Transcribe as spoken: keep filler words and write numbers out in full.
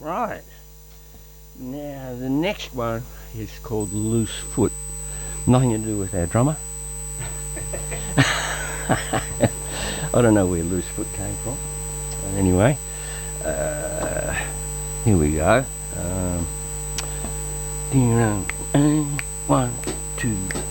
Right. Now the next one is called Loose Foot. Nothing to do with our drummer. I don't know where Loose Foot came from. But anyway, uh, here we go. Um, one, two.